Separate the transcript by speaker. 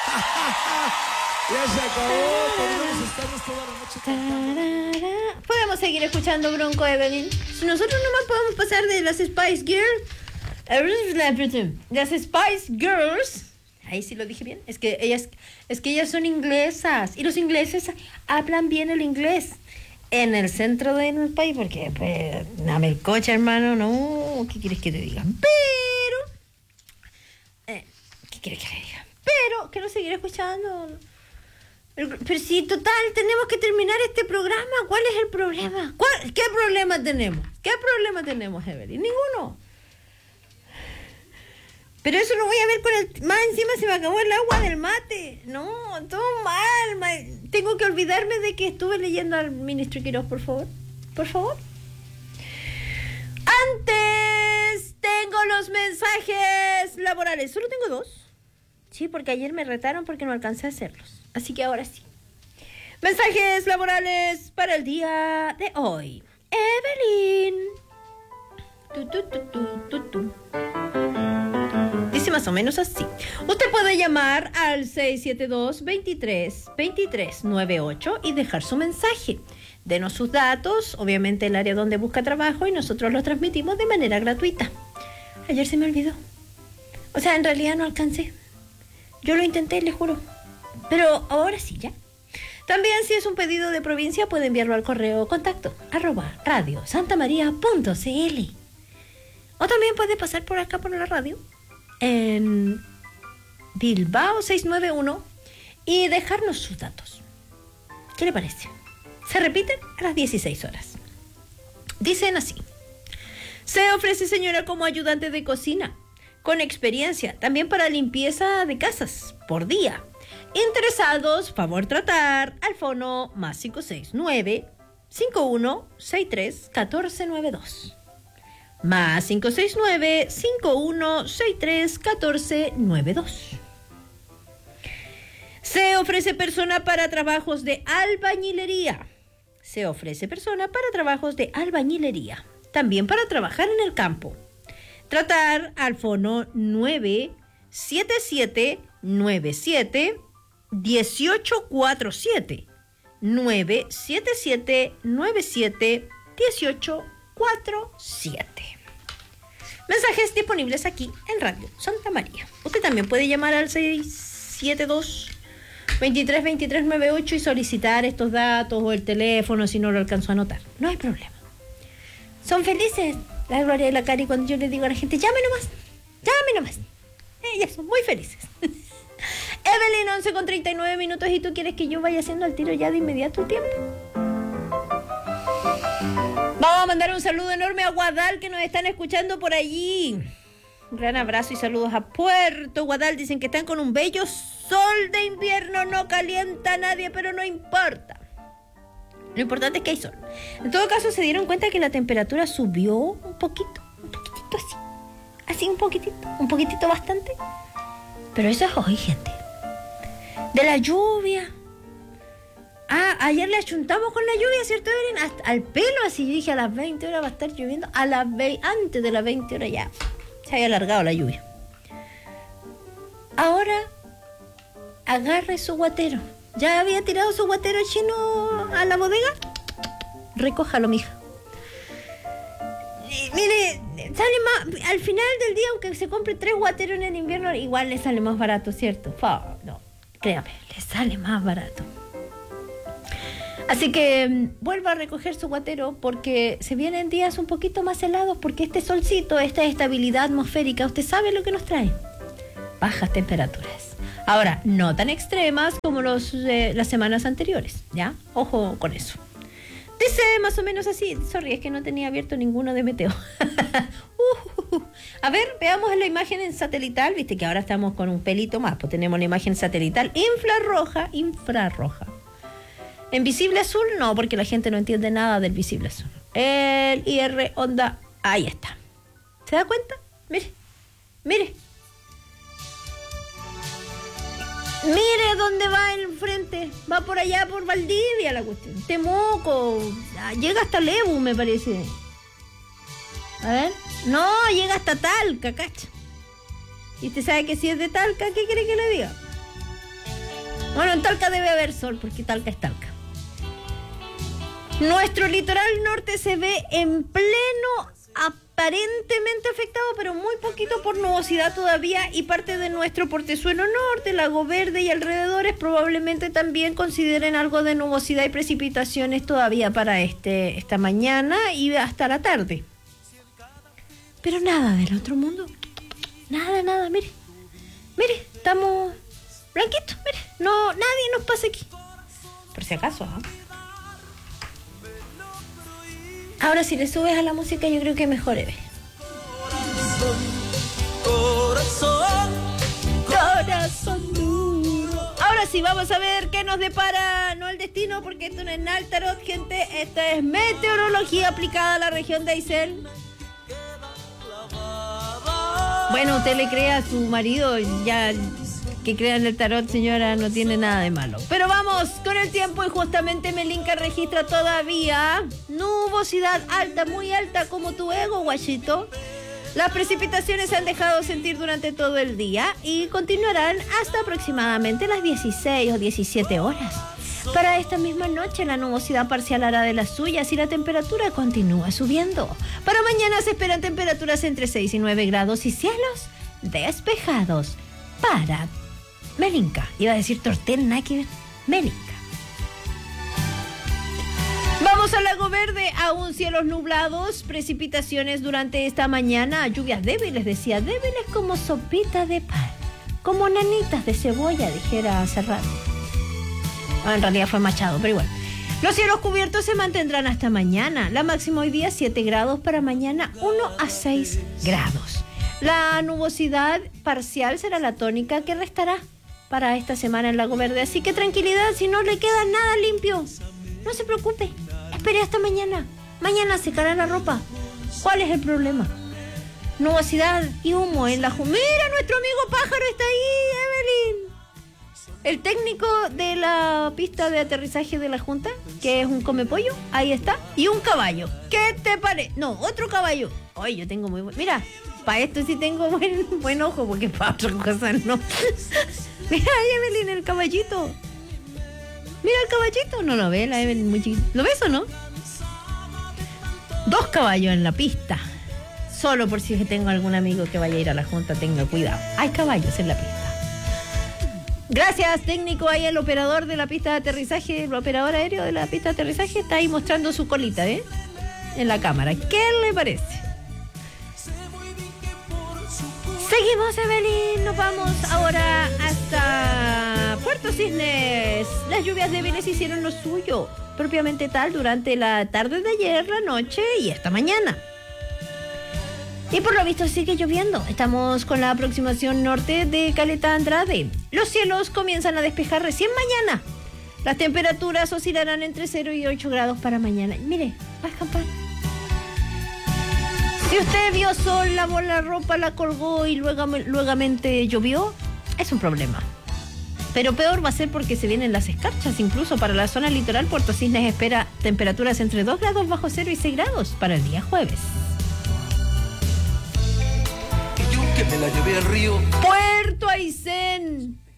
Speaker 1: Ya se acabó, podemos estarnos toda la noche cantando.
Speaker 2: Podemos seguir escuchando Bronco, Evelyn. Nosotros nomás podemos pasar de las Spice Girls. Las Spice Girls. Ahí sí lo dije bien. Es que ellas son inglesas. Y los ingleses hablan bien el inglés. En el centro del país, porque pues, dame el coche, hermano. No, ¿qué quieres que te diga? Pero ¿qué quieres que te diga? Pero quiero seguir escuchando. Pero sí, total, tenemos que terminar este programa. ¿Cuál es el problema? ¿Qué problema tenemos? ¿Qué problema tenemos, Evelyn? Ninguno. Pero eso lo voy a ver con el... Más encima se me acabó el agua del mate. No, todo mal. Tengo que olvidarme de que estuve leyendo al ministro Quiroz, por favor. Por favor. Antes tengo los mensajes laborales. Solo tengo 2. Sí, porque ayer me retaron porque no alcancé a hacerlos. Así que ahora sí. Mensajes laborales para el día de hoy. Evelyn. Dice más o menos así. Usted puede llamar al 672-23-2398 y dejar su mensaje. Denos sus datos, obviamente el área donde busca trabajo, y nosotros los transmitimos de manera gratuita. Ayer se me olvidó. O sea, en realidad no alcancé. Yo lo intenté, les juro. Pero ahora sí, ya. También, si es un pedido de provincia, puede enviarlo al correo contacto @radiosantamaria.cl. O también puede pasar por acá por la radio en Bilbao 691 y dejarnos sus datos. ¿Qué le parece? Se repiten a las 16 horas. Dicen así: se ofrece, señora, como ayudante de cocina, con experiencia, también para limpieza de casas, por día. Interesados, favor tratar al fono +569 5163 1492. +569 5163 1492. Se ofrece persona para trabajos de albañilería. Se ofrece persona para trabajos de albañilería. También para trabajar en el campo. Tratar al fono 97797 1847. 97797 1847. Mensajes disponibles aquí en Radio Santa María. Usted también puede llamar al 672-232398 y solicitar estos datos o el teléfono si no lo alcanzó a anotar. No hay problema. Son felices la Gloria y la Cari cuando yo les digo a la gente: llame nomás. Ellas son muy felices. Evelyn, 11:39 y tú quieres que yo vaya haciendo el tiro ya de inmediato el tiempo. Vamos a mandar un saludo enorme a Guadal, que nos están escuchando por allí. Un gran abrazo y saludos a Puerto Guadal. Dicen que están con un bello sol de invierno. No calienta a nadie, pero no importa. Lo importante es que hay sol. En todo caso, se dieron cuenta que la temperatura subió un poquitito así. Así un poquitito bastante. Pero eso es hoy, gente. De la lluvia. Ayer le achuntamos con la lluvia, ¿cierto, Evelyn? Hasta al pelo, así. Yo dije, a las 20 horas va a estar lloviendo. Antes de las 20 horas ya se había alargado la lluvia. Ahora, agarre su guatero. ¿Ya había tirado su guatero chino a la bodega? Recójalo, mija. Y, mire, sale más... Al final del día, aunque se compre 3 guateros en el invierno, igual le sale más barato, ¿cierto? No, créame, le sale más barato. Así que vuelva a recoger su guatero, porque se vienen días un poquito más helados, porque este solcito, esta estabilidad atmosférica, usted sabe lo que nos trae. Bajas temperaturas. Ahora, no tan extremas como las semanas anteriores, ¿ya? Ojo con eso. Dice más o menos así. Sorry, es que no tenía abierto ninguno de meteo. A ver, veamos la imagen en satelital. Viste que ahora estamos con un pelito más, pues tenemos la imagen satelital infrarroja. En visible azul, no, porque la gente no entiende nada del visible azul. El IR onda, ahí está. ¿Se da cuenta? Mire dónde va el frente. Va por allá, por Valdivia la cuestión. Temuco. Llega hasta Lebu, me parece. A ver. No, llega hasta Talca, cacha. Y usted sabe que si es de Talca, ¿qué quiere que le diga? Bueno, en Talca debe haber sol, porque Talca es Talca. Nuestro litoral norte se ve en pleno, aparentemente afectado, pero muy poquito por nubosidad todavía, y parte de nuestro Portezuelo norte, Lago Verde y alrededores probablemente también consideren algo de nubosidad y precipitaciones todavía para esta mañana y hasta la tarde. Pero nada del otro mundo. Nada, mire, estamos blanquitos, mire, no, nadie nos pasa aquí. Por si acaso, ¿ah? Ahora si le subes a la música yo creo que mejore. Corazón duro. Ahora sí, vamos a ver qué nos depara, no el destino, porque esto no es Naltarot, gente, esta es meteorología aplicada a la región de Aysén. Bueno, usted le crea a su marido, ya que crea en el tarot, señora, no tiene nada de malo. Pero vamos con el tiempo, y justamente Melinka registra todavía nubosidad alta, muy alta como tu ego, guachito. Las precipitaciones se han dejado sentir durante todo el día y continuarán hasta aproximadamente las 16 o 17 horas. Para esta misma noche la nubosidad parcial hará de las suyas y la temperatura continúa subiendo. Para mañana se esperan temperaturas entre 6 y 9 grados y cielos despejados. Para Melinka, iba a decir Tortel, nada que ver, Melinka. Vamos al Lago Verde, aún cielos nublados, precipitaciones durante esta mañana, lluvias débiles, decía, débiles como sopita de pan, como nanitas de cebolla, dijera Serrano. En realidad fue Machado, pero igual. Los cielos cubiertos se mantendrán hasta mañana. La máxima hoy día 7 grados, para mañana 1 a 6 grados. La nubosidad parcial será la tónica que restará para esta semana en Lago Verde. Así que tranquilidad, si no le queda nada limpio, no se preocupe, espere hasta mañana. Mañana secará la ropa. ¿Cuál es el problema? Nubosidad y humo en la... ¡Mira, nuestro amigo pájaro está ahí, Evelyn! El técnico de la pista de aterrizaje de la Junta, que es un comepollo, ahí está, y un caballo. ¿Qué te parece? No, otro caballo. Ay, yo tengo muy buen... Mira, para esto sí tengo buen ojo, porque para otras cosas no. Mira ahí, Evelyn, el caballito. Mira el caballito. No lo ve, la Evelyn muy chiquita. ¿Lo ves o no? 2 caballos en la pista. Solo por si tengo algún amigo que vaya a ir a la Junta, tenga cuidado. Hay caballos en la pista. Gracias, técnico, ahí el operador de la pista de aterrizaje, el operador aéreo de la pista de aterrizaje está ahí mostrando su colita, en la cámara. ¿Qué le parece? Seguimos, Evelyn, nos vamos ahora hasta Puerto Cisnes. Las lluvias débiles hicieron lo suyo, propiamente tal, durante la tarde de ayer, la noche y esta mañana. Y por lo visto sigue lloviendo. Estamos con la aproximación norte de Caleta Andrade. Los cielos comienzan a despejar recién mañana. Las temperaturas oscilarán entre 0 y 8 grados para mañana. Mire, va a escapar. Si usted vio sol, lavó la ropa, la colgó y luegamente llovió, es un problema. Pero peor va a ser porque se vienen las escarchas. Incluso para la zona litoral, Puerto Cisnes espera temperaturas entre 2 grados bajo cero y 6 grados para el día jueves.
Speaker 1: Que me la llevé al río.
Speaker 2: Puerto Aysén.